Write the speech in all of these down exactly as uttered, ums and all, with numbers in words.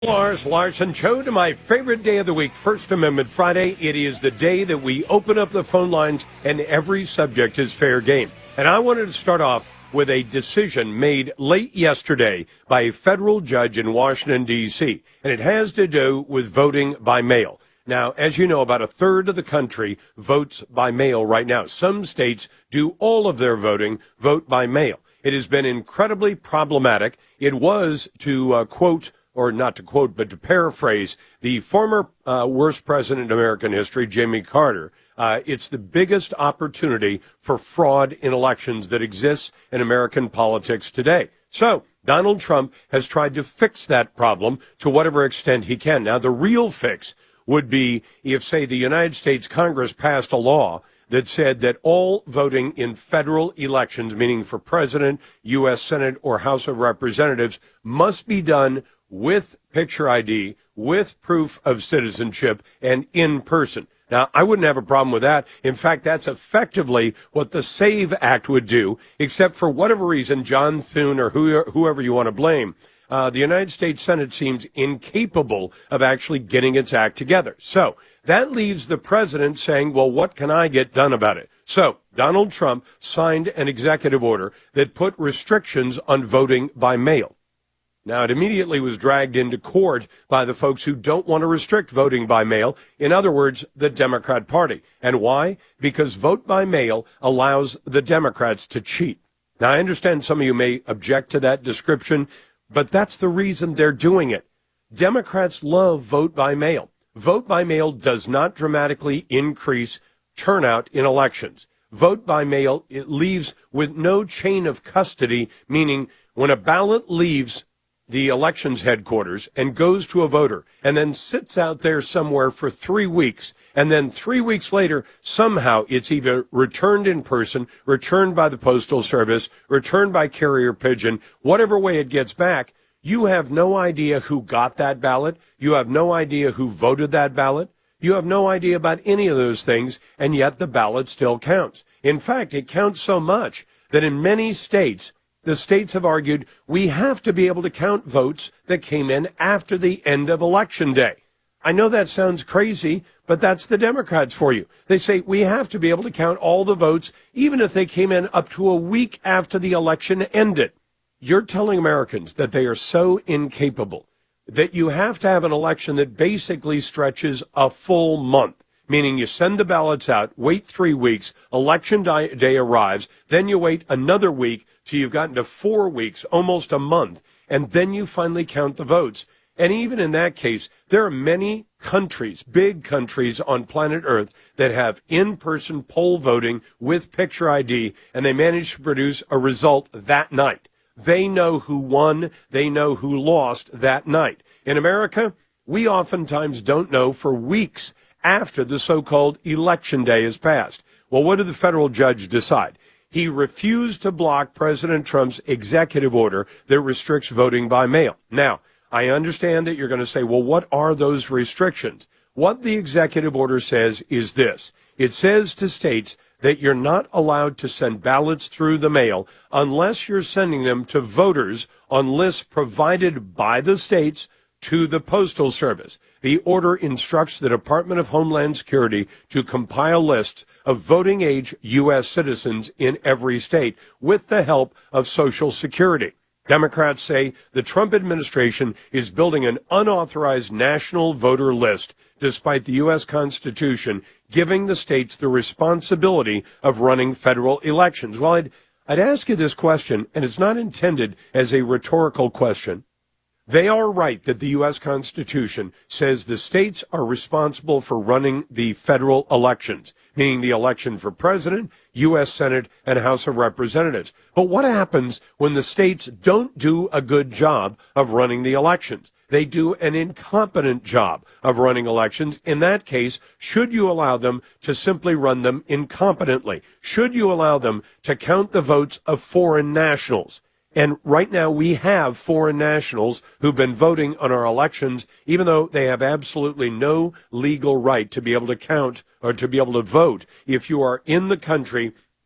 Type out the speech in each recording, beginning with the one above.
Lars Larson Show to my favorite day of the week, First Amendment Friday. It is the day that we open up the phone lines and every subject is fair game. And I wanted to start off with a decision made late yesterday by a federal judge in Washington, D C, and it has to do with voting by mail. Now, as you know, about a third of the country votes by mail right now. Some states do all of their voting vote by mail. It has been incredibly problematic. It was, to uh, quote, or not to quote, but to paraphrase the former uh, worst president in American history, Jimmy Carter, uh, it's the biggest opportunity for fraud in elections that exists in American politics today. So Donald Trump has tried to fix that problem to whatever extent he can. Now, the real fix would be if, say, the United States Congress passed a law that said that all voting in federal elections, meaning for president, U S Senate, or House of Representatives, must be done with picture I D, with proof of citizenship, and in person. Now, I wouldn't have a problem with that. In fact, that's effectively what the SAVE Act would do, except for whatever reason, John Thune or who, whoever you want to blame, uh, the United States Senate seems incapable of actually getting its act together. So that leaves the president saying, well, what can I get done about it? So Donald Trump signed an executive order that put restrictions on voting by mail. Now, it immediately was dragged into court by the folks who don't want to restrict voting by mail. In other words, the Democrat Party. And why? Because vote by mail allows the Democrats to cheat. Now, I understand some of you may object to that description, but that's the reason they're doing it. Democrats love vote by mail. Vote by mail does not dramatically increase turnout in elections. Vote by mail, it leaves with no chain of custody, meaning when a ballot leaves the elections headquarters and goes to a voter and then sits out there somewhere for three weeks. And then three weeks later, somehow it's either returned in person, returned by the Postal Service, returned by carrier pigeon, whatever way it gets back. You have no idea who got that ballot. You have no idea who voted that ballot. You have no idea about any of those things. And yet the ballot still counts. In fact, it counts so much that in many states, the states have argued we have to be able to count votes that came in after the end of Election Day. I know that sounds crazy, but that's the Democrats for you. They say we have to be able to count all the votes, even if they came in up to a week after the election ended. You're telling Americans that they are so incapable that you have to have an election that basically stretches a full month. Meaning you send the ballots out, wait three weeks, election day arrives, then you wait another week till you've gotten to four weeks, almost a month, and then you finally count the votes. And even in that case, there are many countries, big countries on planet Earth that have in-person poll voting with picture I D, and they manage to produce a result that night. They know who won, they know who lost that night. In America, we oftentimes don't know for weeks after the so-called election day is passed. Well, what did the federal judge decide? He refused to block President Trump's executive order that restricts voting by mail. Now, I understand that you're going to say, well, what are those restrictions? What the executive order says is this. It says to states that you're not allowed to send ballots through the mail unless you're sending them to voters on lists provided by the states to the Postal Service. The order instructs the Department of Homeland Security to compile lists of voting age U S citizens in every state with the help of Social Security. Democrats say the Trump administration is building an unauthorized national voter list despite the U S Constitution giving the states the responsibility of running federal elections. Well, I'd, I'd ask you this question, and it's not intended as a rhetorical question. They are right that the U S Constitution says the states are responsible for running the federal elections, meaning the election for president, U S Senate, and House of Representatives. But what happens when the states don't do a good job of running the elections? They do an incompetent job of running elections. In that case, should you allow them to simply run them incompetently? Should you allow them to count the votes of foreign nationals? And right now we have foreign nationals who've been voting on our elections, even though they have absolutely no legal right to be able to count or to be able to vote if you are in the country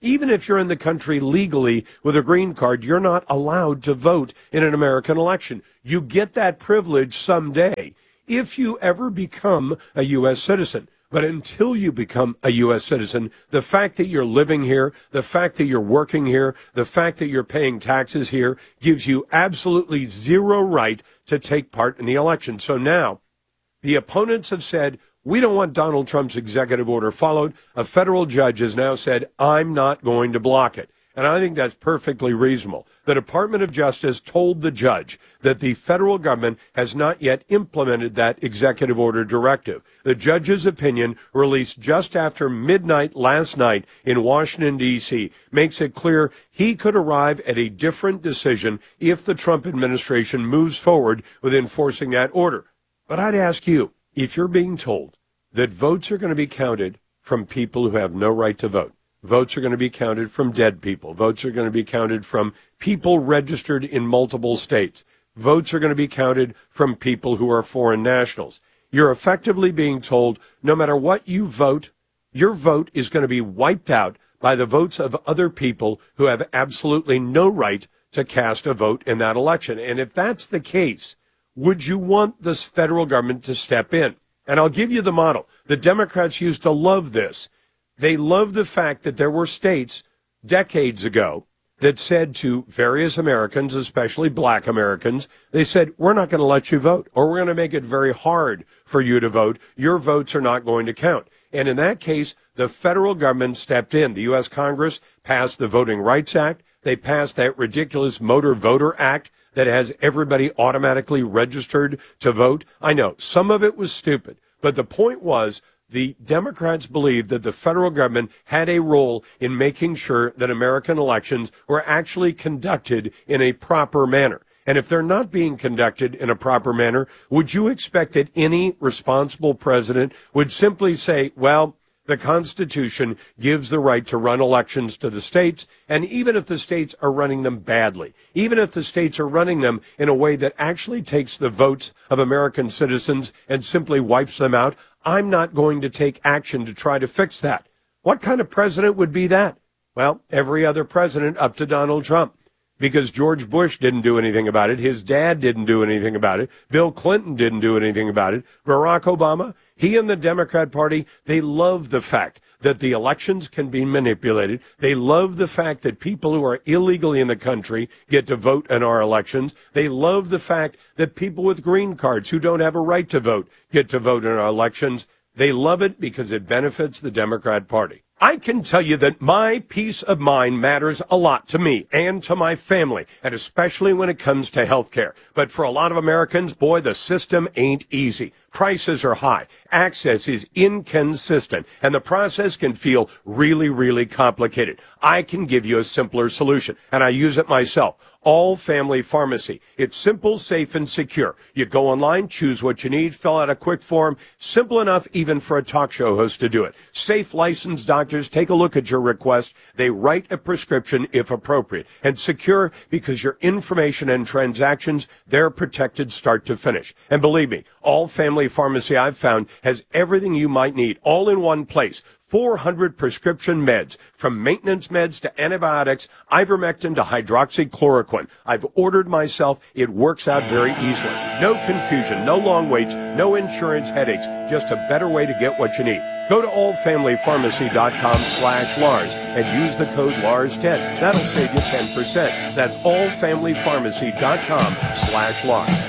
Even if you're in the country legally with a green card, you're not allowed to vote in an American election. You get that privilege someday if you ever become a U S citizen. But until you become a U S citizen, the fact that you're living here, the fact that you're working here, the fact that you're paying taxes here gives you absolutely zero right to take part in the election. So now the opponents have said, we don't want Donald Trump's executive order followed. A federal judge has now said, I'm not going to block it. And I think that's perfectly reasonable. The Department of Justice told the judge that the federal government has not yet implemented that executive order directive. The judge's opinion, released just after midnight last night in Washington, D C, makes it clear he could arrive at a different decision if the Trump administration moves forward with enforcing that order. But I'd ask you, if you're being told that votes are going to be counted from people who have no right to vote, votes are going to be counted from dead people, votes are going to be counted from people registered in multiple states, votes are going to be counted from people who are foreign nationals, you're effectively being told no matter what you vote, your vote is going to be wiped out by the votes of other people who have absolutely no right to cast a vote in that election. And if that's the case, would you want this federal government to step in? And I'll give you the model. The Democrats used to love this. They love the fact that there were states decades ago that said to various Americans, especially black Americans, they said, we're not going to let you vote, or we're going to make it very hard for you to vote. Your votes are not going to count. And in that case, the federal government stepped in. The U S Congress passed the Voting Rights Act. They passed that ridiculous Motor Voter Act that has everybody automatically registered to vote. I know some of it was stupid, but the point was the Democrats believed that the federal government had a role in making sure that American elections were actually conducted in a proper manner. And if they're not being conducted in a proper manner, would you expect that any responsible president would simply say, well, the Constitution gives the right to run elections to the states, and even if the states are running them badly, even if the states are running them in a way that actually takes the votes of American citizens and simply wipes them out, I'm not going to take action to try to fix that. What kind of president would be that? Well, every other president up to Donald Trump. Because George Bush didn't do anything about it. His dad didn't do anything about it. Bill Clinton didn't do anything about it. Barack Obama, he and the Democrat Party, they love the fact that the elections can be manipulated. They love the fact that people who are illegally in the country get to vote in our elections. They love the fact that people with green cards who don't have a right to vote get to vote in our elections. They love it because it benefits the Democrat Party. I can tell you that my peace of mind matters a lot to me and to my family, and especially when it comes to health care. But for a lot of Americans, boy, the system ain't easy. Prices are high, access is inconsistent, and the process can feel really, really complicated. I can give you a simpler solution, and I use it myself. All Family Pharmacy. It's simple, safe, and secure. You go online, choose what you need, fill out a quick form. Simple enough even for a talk show host to do it. Safe, licensed doctors take a look at your request. They write a prescription if appropriate. And secure because your information and transactions, they're protected start to finish. And believe me, All Family Pharmacy I've found has everything you might need all in one place. four hundred prescription meds, from maintenance meds to antibiotics, ivermectin to hydroxychloroquine. I've ordered myself. It works out very easily. No confusion, no long waits, no insurance headaches, just a better way to get what you need. Go to all family pharmacy dot com slash Lars and use the code Lars ten. That'll save you ten percent. That's all family pharmacy dot com slash Lars.